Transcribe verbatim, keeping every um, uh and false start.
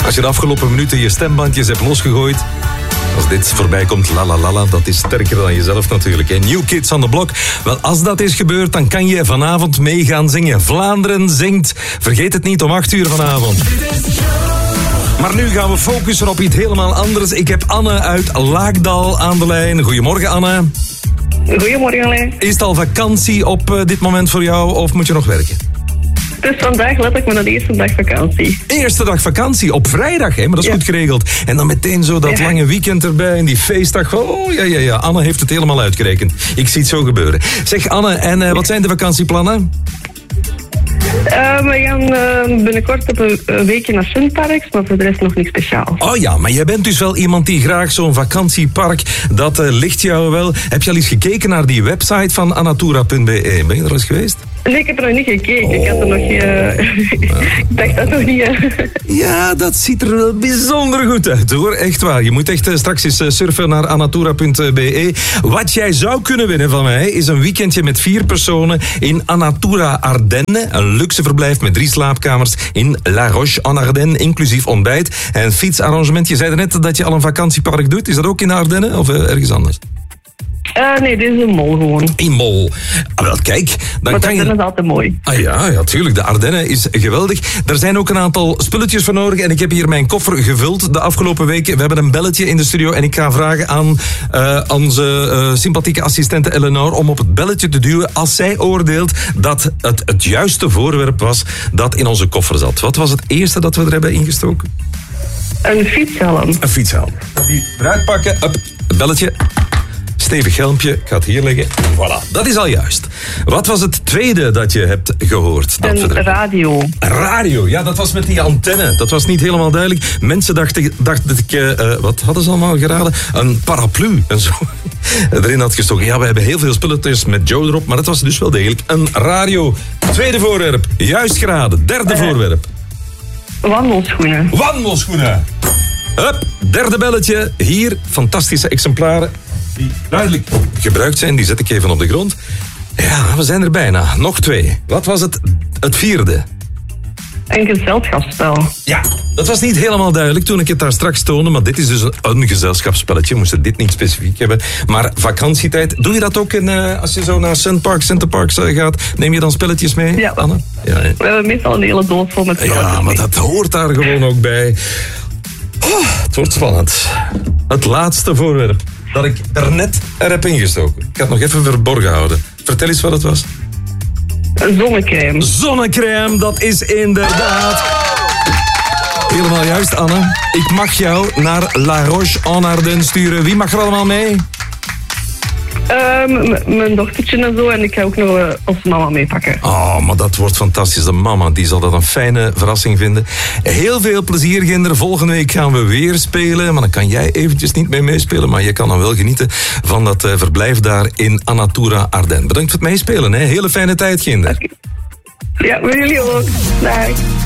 Als je de afgelopen minuten je stembandjes hebt losgegooid, als dit voorbij komt, la la la la, dat is sterker dan jezelf natuurlijk. Hè. New Kids on the Block. Wel, als dat is gebeurd, dan kan je vanavond mee gaan zingen. Vlaanderen zingt. Vergeet het niet om acht uur vanavond. Maar nu gaan we focussen op iets helemaal anders. Ik heb Anne uit Laakdal aan de lijn. Goedemorgen, Anne. Goedemorgen, Alain. Is het al vakantie op uh, dit moment voor jou of moet je nog werken? Het is vandaag letterlijk mijn eerste dag vakantie. Eerste dag vakantie, op vrijdag, hè? Maar dat is ja. goed geregeld. En dan meteen zo dat ja. lange weekend erbij en die feestdag. Oh, ja, ja, ja. Anne heeft het helemaal uitgerekend. Ik zie het zo gebeuren. Zeg, Anne, en uh, wat zijn de vakantieplannen? Uh, we gaan uh, binnenkort op een, een weekje naar Sunparks, maar voor de rest nog niks speciaals. Oh ja, maar jij bent dus wel iemand die graag zo'n vakantiepark, dat uh, ligt jou wel. Heb je al eens gekeken naar die website van anatura punt b e? Ben je er al eens geweest? Nee, ik heb er nog niet gekeken. Oh. Ik had er nog uh, ik dacht dat nog niet. Uh. Ja, dat ziet er wel bijzonder goed uit, hoor. Echt waar. Je moet echt uh, straks eens uh, surfen naar anatura punt b e. Wat jij zou kunnen winnen van mij is een weekendje met vier personen in Anatura Ardennes. Een luxe verblijf met drie slaapkamers in La Roche en Ardennes, inclusief ontbijt en fietsarrangement. Je zei net dat je al een vakantiepark doet. Is dat ook in Ardennes of uh, ergens anders? Uh, nee, dit is een mol gewoon. In Mol. Ah, wel, kijk. Dan maar kan dat je... is altijd mooi. Ah ja, ja, tuurlijk. De Ardennen is geweldig. Er zijn ook een aantal spulletjes voor nodig. En ik heb hier mijn koffer gevuld de afgelopen weken. We hebben een belletje in de studio. En ik ga vragen aan uh, onze uh, sympathieke assistente Eleanor om op het belletje te duwen als zij oordeelt dat het het juiste voorwerp was dat in onze koffer zat. Wat was het eerste dat we er hebben ingestoken? Een fietshelm. Een fietshelm. Die eruit pakken. Up, het belletje. Stevig helmpje, ik ga het hier leggen. Voilà, dat is al juist. Wat was het tweede dat je hebt gehoord? Dat een radio. Een radio, ja, dat was met die antenne. Dat was niet helemaal duidelijk. Mensen dachten, dachten dat ik, uh, wat hadden ze allemaal geraden? Een paraplu en zo. Erin had gestoken. Ja, we hebben heel veel spulletjes met Joe erop, maar dat was dus wel degelijk een radio. Tweede voorwerp, juist geraden. Derde uh, voorwerp. Wandelschoenen. Wandelschoenen. Hup, derde belletje. Hier, fantastische exemplaren die duidelijk gebruikt zijn. Die zet ik even op de grond. Ja, we zijn er bijna. Nog twee. Wat was het, het vierde? Een gezelschapsspel. Ja, dat was niet helemaal duidelijk toen ik het daar straks toonde. Maar dit is dus een, een gezelschapsspelletje. We moesten dit niet specifiek hebben. Maar vakantietijd, doe je dat ook in, uh, als je zo naar Sunparks, Centerparks uh, gaat? Neem je dan spelletjes mee, ja. Anne? Ja, hè? We hebben meestal een hele doos vol met spelletjes. Ja, maar dat hoort daar gewoon ook bij. Oh, het wordt spannend. Het laatste voorwerp dat ik er net er heb ingestoken. Ik ga het nog even verborgen houden. Vertel eens wat het was. Een zonnecrème. Zonnecrème, dat is inderdaad... Helemaal juist, Anne. Ik mag jou naar La Roche en Ardennes sturen. Wie mag er allemaal mee? Um, m- mijn dochtertje en zo. En ik ga ook nog uh, onze mama meepakken. Oh, maar dat wordt fantastisch. De mama, die zal dat een fijne verrassing vinden. Heel veel plezier, Ginder. Volgende week gaan we weer spelen. Maar dan kan jij eventjes niet mee meespelen. Maar je kan dan wel genieten van dat uh, verblijf daar in Anatura Ardennes. Bedankt voor het meespelen. Hè. Hele fijne tijd, Ginder. Okay. Ja, voor jullie ook. Dag.